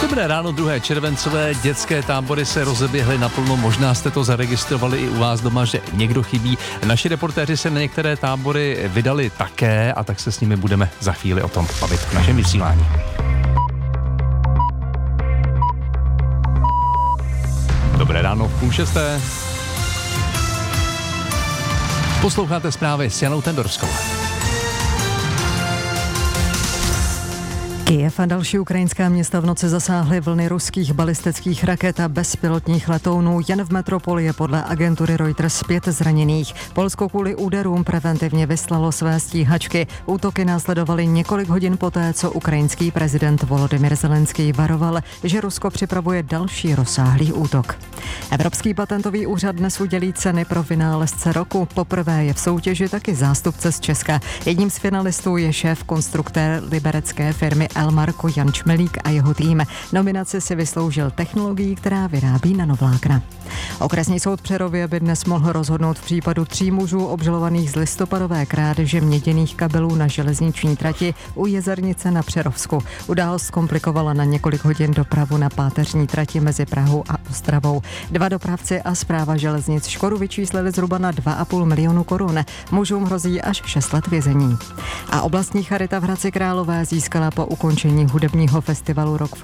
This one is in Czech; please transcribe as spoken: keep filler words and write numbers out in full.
Dobré ráno, druhé červencové, dětské tábory se rozeběhly naplno, možná jste to zaregistrovali i u vás doma, že někdo chybí. Naši reportéři se na některé tábory vydali také a tak se s nimi budeme za chvíli o tom bavit v našem vysílání. Dobré ráno v půl šesté. Posloucháte zprávy s Janou Tendorskou. Kyjev a další ukrajinská města v noci zasáhly vlny ruských balistických raket a bezpilotních letounů. Jen v metropoli je podle agentury Reuters pět zraněných. Polsko kvůli úderům preventivně vyslalo své stíhačky. Útoky následovaly několik hodin poté, co ukrajinský prezident Volodymyr Zelenský varoval, že Rusko připravuje další rozsáhlý útok. Evropský patentový úřad dnes udělí ceny pro vynálezce roku. Poprvé je v soutěži taky zástupce z Česka. Jedním z finalistů je šéf konstruktér liberecké firmy Elmarko Jan Čmelík a jeho tým. Nominaci si vysloužil technologií, která vyrábí nanovlákna. Okresní soud v Přerově by dnes mohl rozhodnout v případu tří mužů obžalovaných z listopadové krádeže měděných kabelů na železniční trati u Jezernice na Přerovsku. Událost komplikovala na několik hodin dopravu na páteřní trati mezi Prahou a Ostravou. Dva dopravci a správa železnic škodu vyčíslili zhruba na dva a půl milionu korun. Mužům hrozí až šest let vězení. A oblastní charita v Hradci Králové získala po ukončení hudebního festivalu Rock